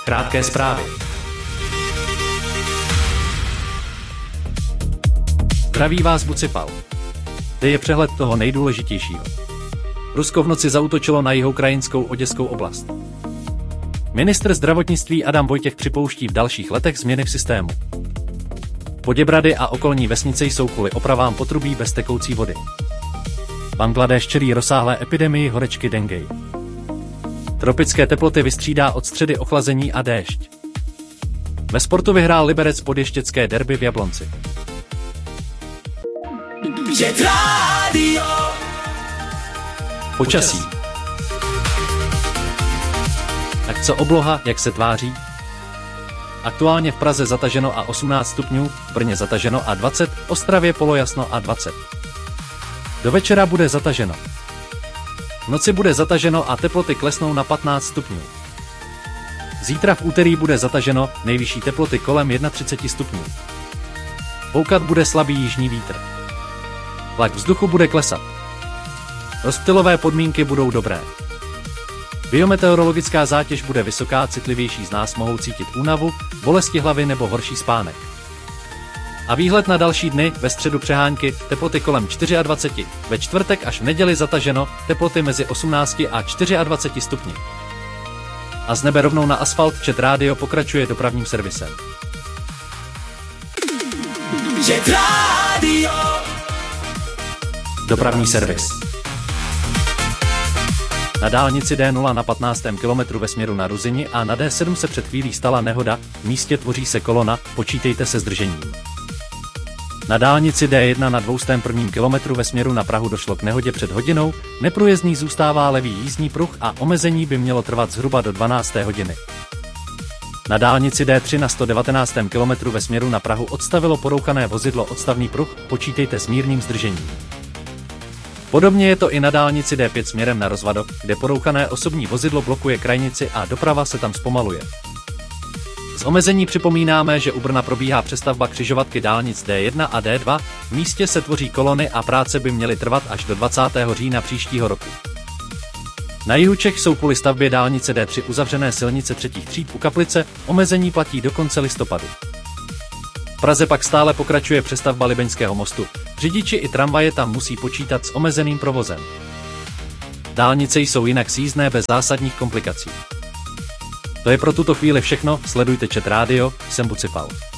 Krátké zprávy. Zdraví vás Bucipal. Zde je přehled toho nejdůležitějšího. Rusko v noci zaútočilo na jihukrajinskou Oděskou oblast. Ministr zdravotnictví Adam Vojtěch připouští v dalších letech změny v systému. Poděbrady a okolní vesnice jsou kvůli opravám potrubí bez tekoucí vody. Bangladéš čelí rozsáhlé epidemii horečky dengue. Tropické teploty vystřídá od středy ochlazení a déšť. Ve sportu vyhrál Liberec podještěcké derby v Jablonci. Počasí. Tak co obloha, jak se tváří? Aktuálně v Praze zataženo a 18 stupňů, v Brně zataženo a 20, v Ostravě polojasno a 20. Do večera bude zataženo. V noci bude zataženo a teploty klesnou na 15 stupňů. Zítra v úterý bude zataženo, nejvyšší teploty kolem 31 stupňů. Foukat bude slabý jižní vítr. Tlak vzduchu bude klesat. Rozptylové podmínky budou dobré. Biometeorologická zátěž bude vysoká, citlivější z nás mohou cítit únavu, bolesti hlavy nebo horší spánek. A výhled na další dny: ve středu přehánky, teploty kolem 24, ve čtvrtek až v neděli zataženo, teploty mezi 18 a 24 stupni. A z nebe rovnou na asfalt Jet Radio pokračuje dopravním servisem. Jet Radio. Dopravní servis. Na dálnici D0 na 15. kilometru ve směru na Ruzyni a na D7 se před chvílí stala nehoda, v místě tvoří se kolona, počítejte se zdržením. Na dálnici D1 na 201. kilometru ve směru na Prahu došlo k nehodě před hodinou, neprůjezdný zůstává levý jízdní pruh a omezení by mělo trvat zhruba do 12. hodiny. Na dálnici D3 na 119. kilometru ve směru na Prahu odstavilo porouchané vozidlo odstavný pruh, počítejte s mírným zdržením. Podobně je to i na dálnici D5 směrem na Rozvadov, kde porouchané osobní vozidlo blokuje krajnici a doprava se tam zpomaluje. Z omezení připomínáme, že u Brna probíhá přestavba křižovatky dálnic D1 a D2, v místě se tvoří kolony a práce by měly trvat až do 20. října příštího roku. Na jihu Čech jsou kvůli stavbě dálnice D3 uzavřené silnice třetích tříd u Kaplice, omezení platí do konce listopadu. V Praze pak stále pokračuje přestavba Libeňského mostu, řidiči i tramvaje tam musí počítat s omezeným provozem. Dálnice jsou jinak sjízdné bez zásadních komplikací. To je pro tuto chvíli všechno, sledujte Jet Radio, jsem Bucipal.